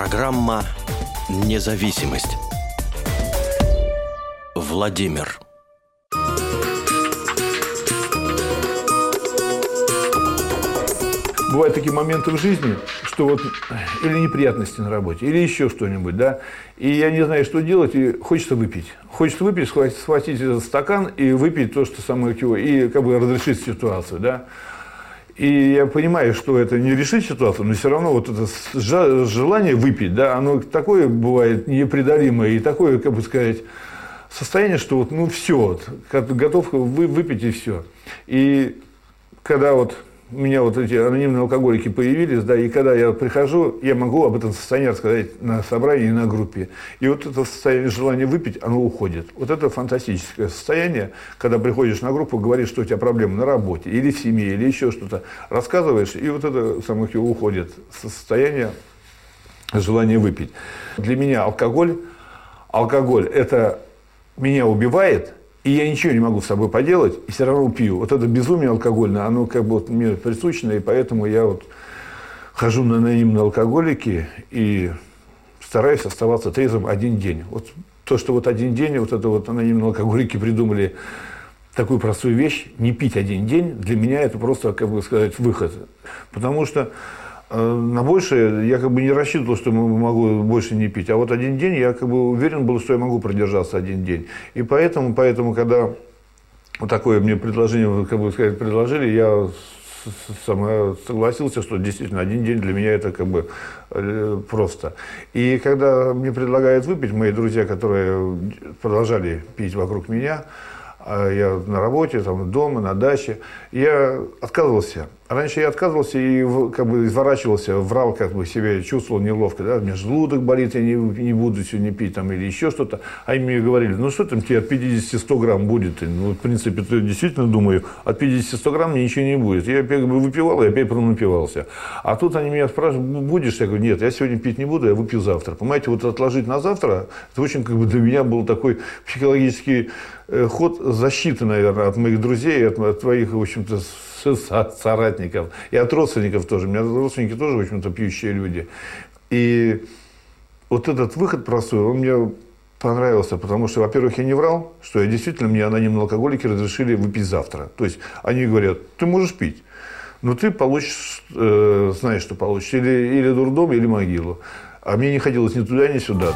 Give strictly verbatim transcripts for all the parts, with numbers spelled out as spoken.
Программа «Независимость». Владимир. Бывают такие моменты в жизни, что вот или неприятности на работе, или еще что-нибудь, да, и я не знаю, что делать, и хочется выпить. Хочется выпить, схватить, схватить этот стакан и выпить то, что самое чего, и как бы разрешить ситуацию, да. И я понимаю, что это не решит ситуацию, но все равно вот это желание выпить, да, оно такое бывает непреодолимое и такое, как бы сказать, состояние, что вот, ну, все, вот, готов выпить и все. И когда вот у меня вот эти анонимные алкоголики появились, да, и когда я прихожу, я могу об этом состоянии рассказать на собрании и на группе. И вот это состояние желания выпить, оно уходит. Вот это фантастическое состояние, когда приходишь на группу, говоришь, что у тебя проблемы на работе, или в семье, или еще что-то, рассказываешь, и вот это самое уходит, состояние желания выпить. Для меня алкоголь, алкоголь это меня убивает, и я ничего не могу с собой поделать, и все равно пью. Вот это безумие алкогольное, оно как бы вот мне присущно, и поэтому я вот хожу на анонимные алкоголики и стараюсь оставаться трезвым один день. Вот то, что вот один день, вот это вот анонимные алкоголики придумали такую простую вещь, не пить один день, для меня это просто, как бы сказать, выход. Потому что на большее я как бы не рассчитывал, что могу больше не пить. А вот один день я как бы уверен был, что я могу продержаться один день. И поэтому, поэтому когда вот такое мне предложение, как бы сказать, предложили, я согласился, что действительно один день для меня это как бы просто. И когда мне предлагают выпить, мои друзья, которые продолжали пить вокруг меня, я на работе, там, дома, на даче, я отказывался. Раньше я отказывался и как бы изворачивался, врал, как бы себя чувствовал неловко, да, у меня желудок болит, я не, не буду сегодня пить там, или еще что-то. А они мне говорили, ну что там тебе от пятидесяти сто грамм будет? Ну, в принципе, я действительно думаю, от пятидесяти сто грамм мне ничего не будет. Я опять выпивал, и опять потом напивался. А тут они меня спрашивают, будешь? Я говорю, нет, я сегодня пить не буду, я выпью завтра. Понимаете, вот отложить на завтра, это очень как бы для меня был такой психологический ход защиты, наверное, от моих друзей, от, от твоих, в общем-то, соратников, и от родственников тоже. У меня родственники тоже, в общем-то, пьющие люди. И вот этот выход простой, он мне понравился, потому что, во-первых, я не врал, что я действительно, мне анонимные алкоголики разрешили выпить завтра. То есть они говорят, ты можешь пить, но ты получишь, э, знаешь, что получишь, или, или дурдом, или могилу. А мне не хотелось ни туда, ни сюда.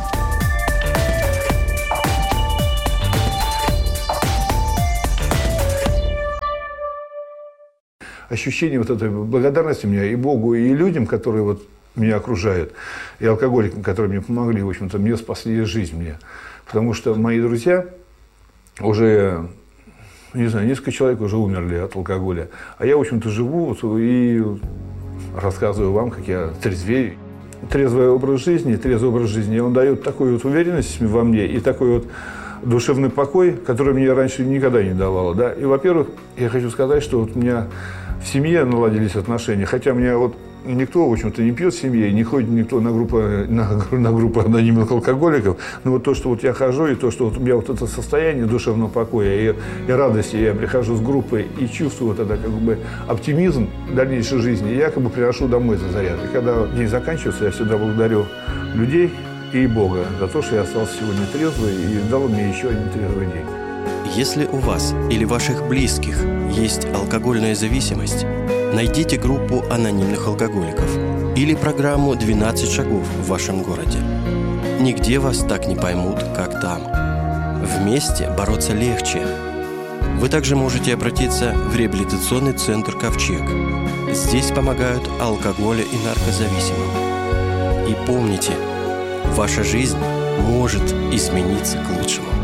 Ощущение вот этой благодарности у меня и Богу, и людям, которые вот меня окружают, и алкоголикам, которые мне помогли, в общем-то, мне спасли жизнь мне. Потому что мои друзья уже, не знаю, несколько человек уже умерли от алкоголя. А я, в общем-то, живу и рассказываю вам, как я трезвею. Трезвый образ жизни, трезвый образ жизни, он дает такую вот уверенность во мне и такой вот душевный покой, который мне раньше никогда не давало. Да? И, во-первых, я хочу сказать, что вот у меня в семье наладились отношения, хотя у меня вот никто, в общем-то, не пьет в семье, не ходит никто на группу, на, на группу анонимных алкоголиков, но вот то, что вот я хожу, и то, что вот у меня вот это состояние душевного покоя и, и радости, я прихожу с группой и чувствую вот это как бы оптимизм дальнейшей жизни, и я как бы приношу домой за заряд. И когда день заканчивается, я всегда благодарю людей и Бога за то, что я остался сегодня трезвый и дал мне еще один трезвый день. Если у вас или ваших близких есть алкогольная зависимость, найдите группу анонимных алкоголиков или программу «двенадцать шагов» в вашем городе. Нигде вас так не поймут, как там. Вместе бороться легче. Вы также можете обратиться в реабилитационный центр «Ковчег». Здесь помогают алкоголя и наркозависимым. И помните, ваша жизнь может измениться к лучшему.